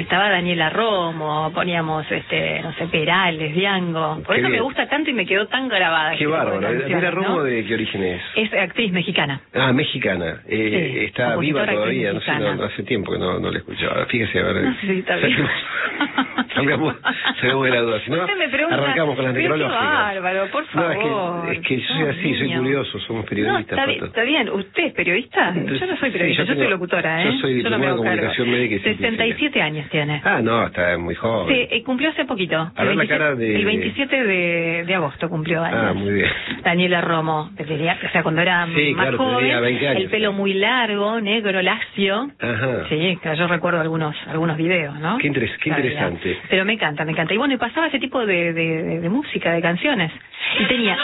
estaba Daniela Romo, poníamos, no sé, Perales, Diango. Por eso me gusta tanto y me quedó tan grabada. Qué bárbaro. ¿Daniela Romo de qué origen es? Es actriz mexicana. Ah, mexicana. Sí, está viva todavía, no sé, hace tiempo que no la escuchaba. Fíjese, a ver. No sé si está viva. Salgamos de la duda. Si no, arrancamos con las necrológicas. Bárbaro, por favor. No, es que yo soy así, soy curioso, somos periodistas. No, está bien. ¿Usted es periodista? Yo no soy periodista, yo soy locutora, Yo soy diplomado en comunicación médica y 67 años tiene. Ah, no, está muy joven. Sí, cumplió hace poquito. A ver la cara de... El 27 de agosto cumplió años. Ah, muy bien. Daniela Romo, o sea, cuando era más joven, 20 años, el pelo muy largo, negro, lacio. Ajá. Sí, yo recuerdo algunos videos, ¿no? Qué interesante. Pero me encanta. Y bueno, y pasaba ese tipo de música, de canciones. Y tenía...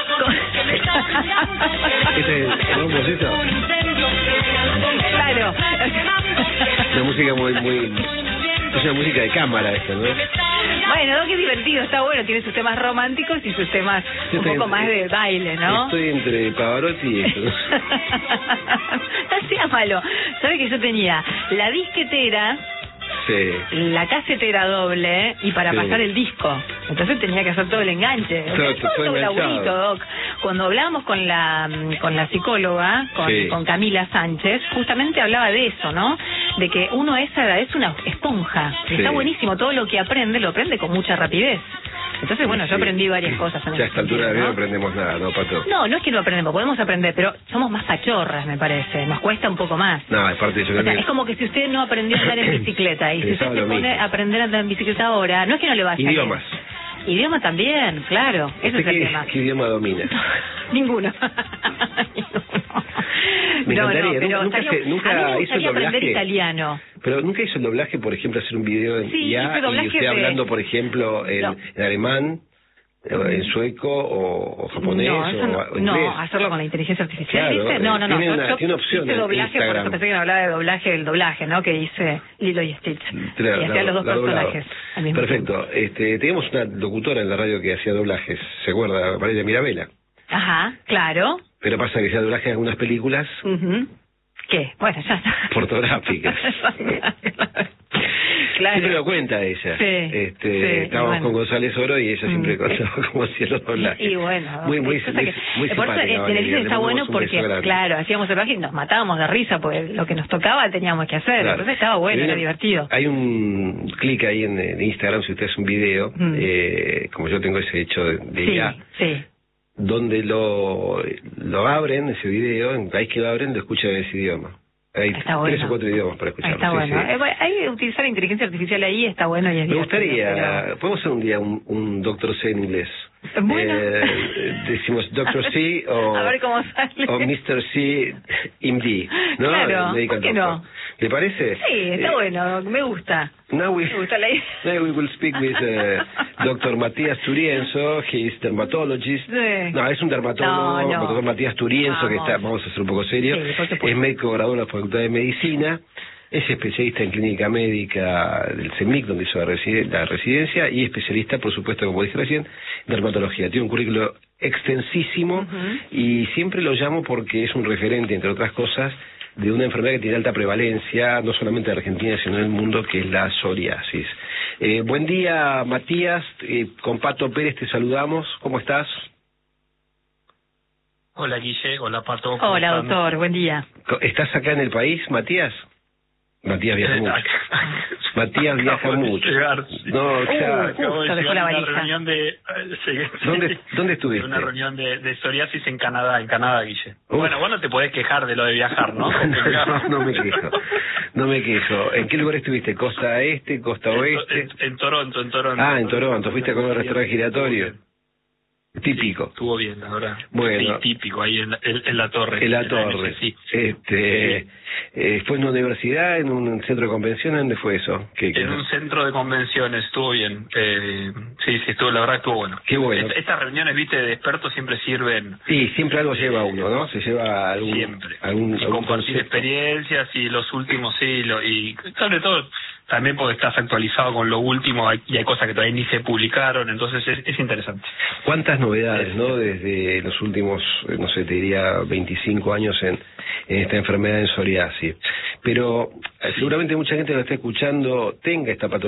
¿Este es el bombocito? Claro. Una música muy... Es una música de cámara esta, ¿no? Bueno, qué divertido, está bueno, tiene sus temas románticos y sus temas un poco más de baile, ¿no? Estoy entre Pavarotti y esto. No sea malo. ¿Sabe que yo tenía la disquetera? Sí. La casetera doble y para pasar el disco. Entonces tenía que hacer todo el enganche. Todo laburito, Doc. Cuando hablábamos con la psicóloga, con Camila Sánchez, justamente hablaba de eso, ¿no? De que uno es una esponja. Sí. Está buenísimo, todo lo que aprende, lo aprende con mucha rapidez. Entonces, bueno, yo aprendí varias cosas. Ya a esta altura de vida no aprendemos nada, ¿no, Pato? No es que no aprendemos, podemos aprender, pero somos más pachorras, me parece. Nos cuesta un poco más. No, es parte de eso. Es como que si usted no aprendió a andar en bicicleta y si usted se pone a aprender a andar en bicicleta ahora, no es que no le va a salir. Idiomas. Idioma también, claro. Ese es el tema. ¿Qué idioma domina? Ninguno. Me encantaría. Pero nunca hizo el doblaje. Aprender italiano. Pero nunca hizo el doblaje, por ejemplo, hacer un video en IA y usted hablando, por ejemplo, en alemán, en sueco o japonés o inglés. No, hacerlo con la inteligencia artificial, claro, ¿dice? No. Tiene opción hice doblaje, por eso pensé que me hablaba de doblaje, el doblaje, ¿no? Que hice Lilo y Stitch. Claro, y hacía los dos personajes al mismo Perfecto. Teníamos una locutora en la radio que hacía doblajes, ¿se acuerda? Valeria Mirabella. Ajá, claro. Pero pasa que hacía doblaje en algunas películas. ¿Qué? Bueno, ya está. Pornográficas. Claro. Siempre lo cuenta ella. Estábamos con González Oro y ella siempre contaba cómo hacía los doblajes. Y bueno, muy por eso Televisa está bueno porque, claro, hacíamos el doblaje y nos matábamos de risa porque lo que nos tocaba teníamos que hacer. Claro. Entonces estaba bueno, era divertido. Hay un clic ahí en Instagram, si usted hace un video, como yo tengo ese hecho de IA. Sí. Donde lo abren, ese video, en el país que lo abren, lo escucha en ese idioma. Hay 3 o 4 idiomas para escucharlo. Está bueno. Hay que utilizar la inteligencia artificial ahí, está bueno y es Me gustaría, podemos hacer un día un Dr. C en inglés. Bueno. Decimos Dr. C o, a ver cómo sale. O Mr. C MD, ¿no? Claro, ¿por qué no? ¿Le parece? Sí, está bueno, me gusta. Me gusta la idea. Now we will speak with Dr. Matías Turienzo, he is dermatologist. Sí. No, es un dermatólogo, Dr. Matías Turienzo, que está, vamos a ser un poco serios. Sí, es médico graduado de la Facultad de Medicina. Es especialista en clínica médica del CEMIC, donde hizo la residencia, y especialista, por supuesto, como dije recién, en dermatología. Tiene un currículo extensísimo y siempre lo llamo porque es un referente, entre otras cosas, de una enfermedad que tiene alta prevalencia, no solamente en Argentina, sino en el mundo, que es la psoriasis. Buen día, Matías. Con Pato Pérez te saludamos. ¿Cómo estás? Hola, Guille. Hola, Pato. Hola, doctor. Buen día. ¿Estás acá en el país, Matías? Matías viaja mucho. Matías viaja mucho. No, justo dejó la valija. Reunión ¿Dónde estuviste? Una reunión de psoriasis en Canadá, Guille. Bueno, vos no te podés quejar de lo de viajar, ¿no? No me quejo. ¿En qué lugar estuviste? ¿Costa este, costa oeste? En Toronto. Ah, en Toronto. ¿Fuiste a comer restaurante giratorio? Típico. Estuvo bien, la verdad. Bueno. Sí, típico, ahí en la torre. En la torre. Sí. ¿Fue en una universidad, en un centro de convenciones? ¿Dónde fue eso? En un centro de convenciones, estuvo bien. Sí, estuvo, la verdad estuvo bueno. Qué bueno. Estas reuniones, viste, de expertos siempre sirven. Sí, siempre algo lleva uno, ¿no? Se lleva algún... Siempre. Y compartir experiencias y los últimos, y sobre todo también porque estás actualizado con lo último y hay cosas que todavía ni se publicaron, entonces es interesante. ¿Cuántas novedades, no? Desde los últimos, no sé, te diría 25 años en esta enfermedad en psoriasis. Pero seguramente mucha gente que lo está escuchando tenga esta patología.